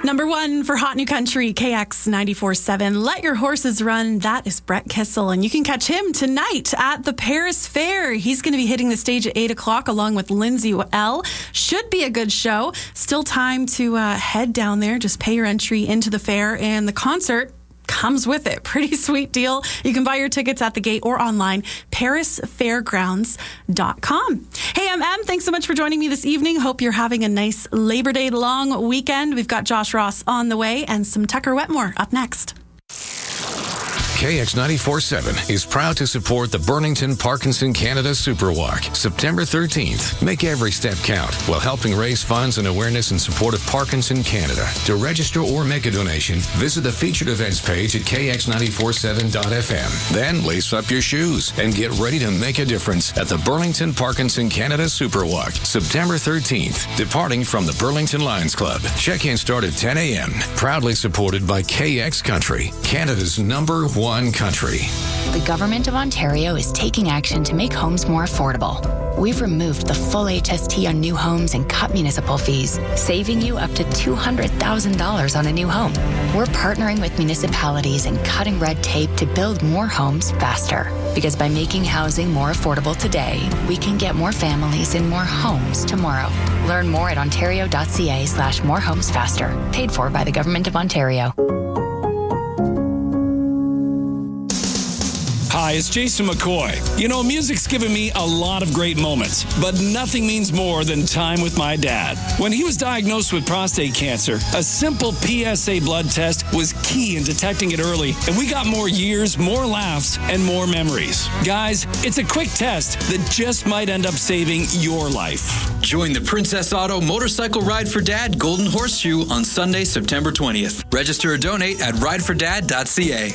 Number 1 for Hot New Country, KX 94.7. Let Your Horses Run. That is Brett Kissel. And you can catch him tonight at the Paris Fair. He's going to be hitting the stage at 8 o'clock along with Lindsay L. Should be a good show. Still time to head down there. Just pay your entry into the fair. And the concert comes with it. Pretty sweet deal. You can buy your tickets at the gate or online, parisfairgrounds.com. Hey, I'm Em. Thanks so much for joining me this evening. Hope you're having a nice Labor Day long weekend. We've got Josh Ross on the way and some Tucker Wetmore up next. KX 94.7 is proud to support the Burlington Parkinson Canada Super Walk, September 13th. Make every step count while helping raise funds and awareness in support of Parkinson Canada. To register or make a donation, visit the featured events page at kx947.fm. Then lace up your shoes and get ready to make a difference at the Burlington Parkinson Canada Super Walk, September 13th, departing from the Burlington Lions Club. Check-in start at 10 a.m. Proudly supported by KX Country, Canada's #1 country. The Government of Ontario is taking action to make homes more affordable. We've removed the full HST on new homes and cut municipal fees, saving you up to $200,000 on a new home. We're partnering with municipalities and cutting red tape to build more homes faster. Because by making housing more affordable today, we can get more families in more homes tomorrow. Learn more at ontario.ca/morehomesfaster. Paid for by the Government of Ontario. Hi, it's Jason McCoy. You know, music's given me a lot of great moments, but nothing means more than time with my dad. When he was diagnosed with prostate cancer, a simple PSA blood test was key in detecting it early, and we got more years, more laughs, and more memories. Guys, it's a quick test that just might end up saving your life. Join the Princess Auto Motorcycle Ride for Dad Golden Horseshoe on Sunday, September 20th. Register or donate at ridefordad.ca.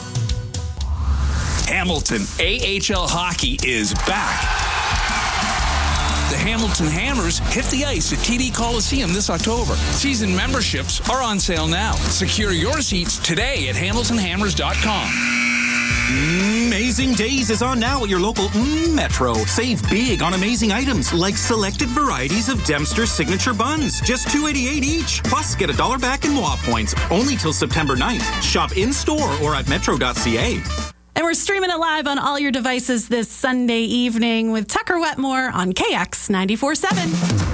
Hamilton AHL Hockey is back. The Hamilton Hammers hit the ice at TD Coliseum this October. Season memberships are on sale now. Secure your seats today at hamiltonhammers.com. Amazing Days is on now at your local Metro. Save big on amazing items like selected varieties of Dempster's signature buns. Just $2.88 each. Plus, get $1 back in MOA points only till September 9th. Shop in-store or at metro.ca. And we're streaming it live on all your devices this Sunday evening with Tucker Wetmore on KX 94.7.